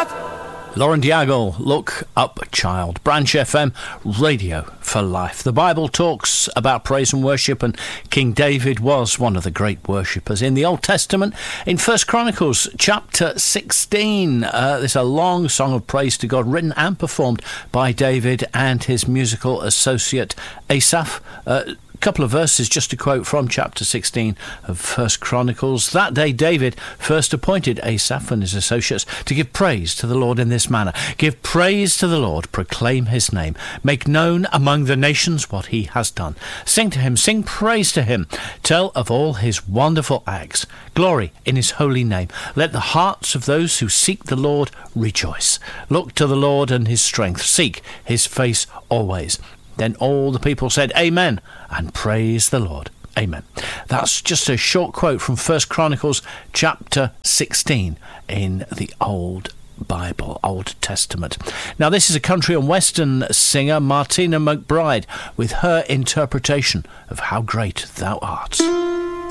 Lauren Diago, Look Up Child. Branch FM, Radio for Life. The Bible talks about praise and worship, and King David was one of the great worshippers in the Old Testament. In 1 Chronicles chapter 16, there's a long song of praise to God written and performed by David and his musical associate Asaph. Couple of verses just to quote from chapter 16 of 1 Chronicles. That day David first appointed Asaph and his associates to give praise to the Lord in this manner. Give praise to the Lord, proclaim his name, make known among the nations what he has done. Sing to him, sing praise to him, tell of all his wonderful acts. Glory in his holy name. Let the hearts of those who seek the Lord rejoice. Look to the Lord and his strength. Seek his face always. Then all the people said, Amen, and praise the Lord. Amen. That's just a short quote from 1 Chronicles chapter 16 in the Old Bible, Old Testament. Now, this is a country and western singer, Martina McBride, with her interpretation of How Great Thou Art.